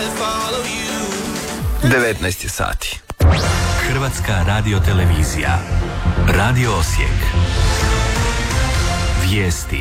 19 sati. Hrvatska radiotelevizija. Radio Osijek. Vijesti.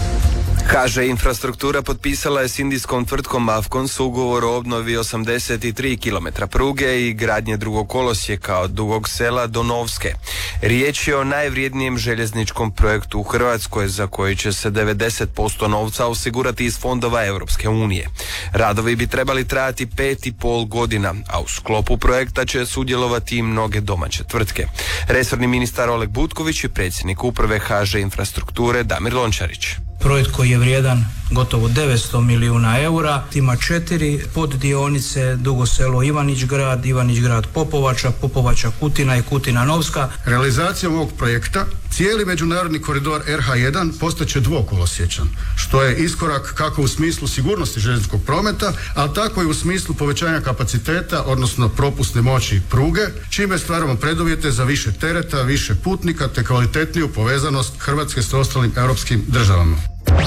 HŽ Infrastruktura potpisala je s indijskom tvrtkom Afcons ugovor o obnovi 83 km pruge i gradnje drugog kolosijeka od Dugog Sela do Novske. Riječ je o najvrijednijem željezničkom projektu u Hrvatskoj za koji će se 90% novca osigurati iz fondova Europske unije. Radovi bi trebali trajati 5,5 godina, a u sklopu projekta će sudjelovati i mnoge domaće tvrtke. Resorni ministar Oleg Butković i predsjednik uprave HŽ Infrastrukture Damir Lončarić. Projekt koji je vrijedan gotovo 900 milijuna eura, ima 4 poddionice, Dugo Selo Ivanić Grad Popovača, Popovača Kutina i Kutina Novska. Realizacijom ovog projekta cijeli međunarodni koridor RH1 postaće dvokolosječan, što je iskorak kako u smislu sigurnosti željezničkog prometa, ali tako i u smislu povećanja kapaciteta, odnosno propusne moći pruge, čime stvaramo preduvjete za više tereta, više putnika te kvalitetniju povezanost Hrvatske s ostalim europskim državama.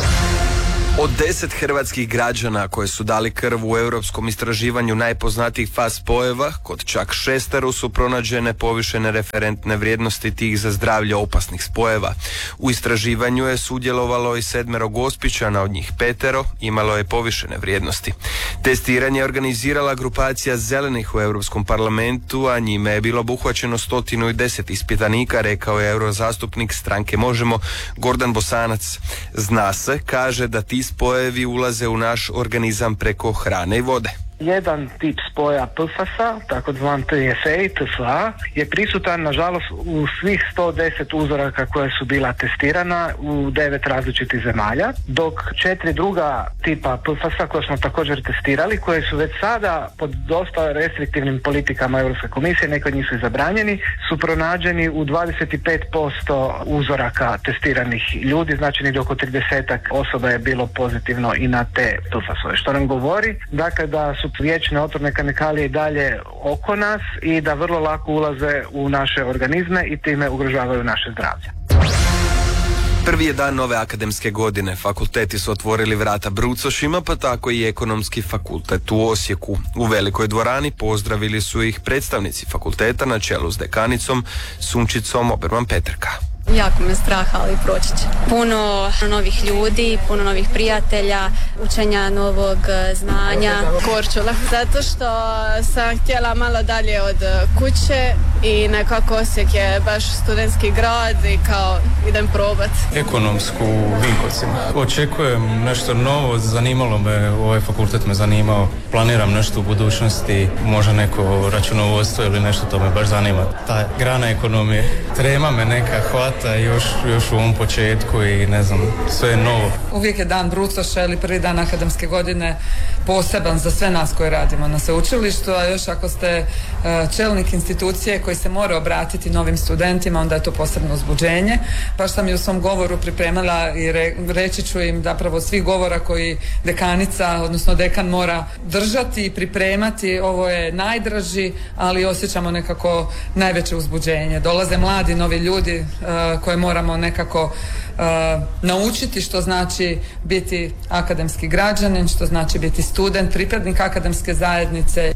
Od 10 hrvatskih građana koje su dali krv u europskom istraživanju najpoznatijih faz spojeva, kod čak 6 su pronađene povišene referentne vrijednosti tih za zdravlje opasnih spojeva. U istraživanju je sudjelovalo i 7 Gospićana, od njih 5 imalo je povišene vrijednosti. Testiranje je organizirala grupacija zelenih u Europskom parlamentu, a njime je bilo obuhvaćeno 110 ispitanika, rekao je eurozastupnik stranke Možemo Gordan Bosanac. Zna se, kaže, da ti spojevi ulaze u naš organizam preko hrane i vode. Jedan tip spoja PFAS-a, takozvan TFA i TFA, je prisutan nažalost u svih 110 uzoraka koja su bila testirana u 9 različitih zemalja, dok 4 druga tipa PFAS-a koje smo također testirali, koje su već sada pod dosta restriktivnim politikama Europske komisije, neki od njih su zabranjeni, su pronađeni u 25% uzoraka testiranih ljudi, znači negdje oko 30 osoba je bilo pozitivno i na te PFAS-ove, što nam govori dakle da su vječne otrovne kemikalije i dalje oko nas i da vrlo lako ulaze u naše organizme i time ugrožavaju naše zdravlje. Prvi je dan nove akademske godine. Fakulteti su otvorili vrata brucošima, pa tako i Ekonomski fakultet u Osijeku. U velikoj dvorani pozdravili su ih predstavnici fakulteta na čelu s dekanicom Sunčicom Oberman-Peterka. Jako me strah, ali proći će. Puno novih ljudi, puno novih prijatelja, učenja novog znanja. Korčula, zato što sam htjela malo dalje od kuće i nekako Osijek je baš studentski grad i kao idem probat. Ekonomsku u Vinkovcima. Očekujem nešto novo, zanimalo me, ovaj fakultet me zanimao. Planiram nešto u budućnosti, možda neko računovodstvo ili nešto, to me baš zanima. Ta grana ekonomije, trema me neka hvata još u ovom početku i ne znam, sve je novo. Uvijek je dan brucoša ili prvi dan akademske godine poseban za sve nas koji radimo na sveučilištu, a još ako ste čelnik institucije koji se mora obratiti novim studentima, onda je to posebno uzbuđenje. Baš sam i u svom govoru pripremila i reći ću im zapravo svih govora koji dekanica, odnosno dekan mora držati i pripremati. Ovo je najdraži, ali osjećamo nekako najveće uzbuđenje. Dolaze mladi, novi ljudi koje moramo nekako naučiti što znači biti akademski građanin, što znači biti student, pripadnik akademske zajednice.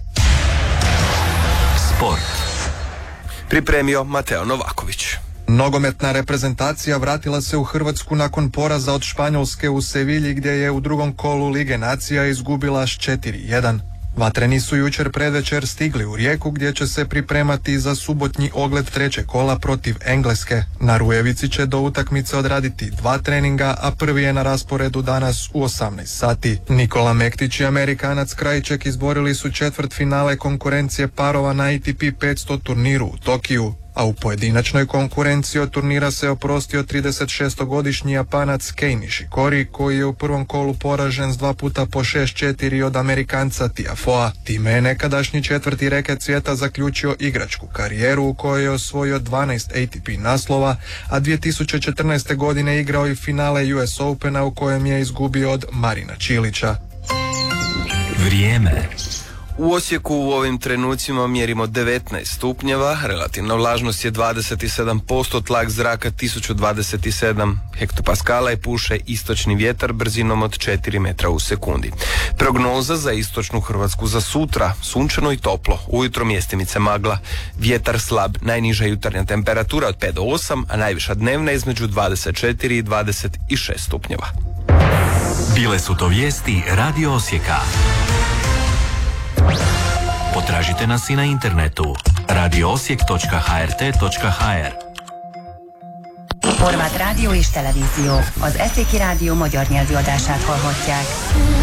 Sport. Pripremio Mateo Novaković. Nogometna reprezentacija vratila se u Hrvatsku nakon poraza od Španjolske u Sevilji, gdje je u drugom kolu Lige nacija izgubila s 4-1. Vatreni su jučer predvečer stigli u Rijeku, gdje će se pripremati za subotnji ogled trećeg kola protiv Engleske. Na Rujevici će do utakmice odraditi 2 treninga, a prvi je na rasporedu danas u 18 sati. Nikola Mektić i Amerikanac Krajček izborili su četvrtfinale konkurencije parova na ATP 500 turniru u Tokiju. A u pojedinačnoj konkurenciji od turnira se oprostio 36-godišnji Japanac Kei Nishikori, koji je u prvom kolu poražen s 2 puta po 6-4 od Amerikanca Tiafoea. Time je nekadašnji 4. reket svijeta zaključio igračku karijeru u kojoj je osvojio 12 ATP naslova, a 2014. godine igrao i finale US Opena u kojem je izgubio od Marina Čilića. Vrijeme. U Osijeku u ovim trenucima mjerimo 19 stupnjeva, relativna vlažnost je 27%, tlak zraka 1027 hektopaskala i puše istočni vjetar brzinom od 4 metra u sekundi. Prognoza za istočnu Hrvatsku za sutra, sunčano i toplo, ujutro mjestimice magla, vjetar slab, najniža jutarnja temperatura od 5 do 8, a najviša dnevna između 24 i 26 stupnjeva. Bile su to vijesti Radio Osijeka. Potražite nas i na internetu radioosijek.hrt.hr. Horváth Rádió és Televízió, az Eszéki Rádió magyar nyelvű adását hallhatják.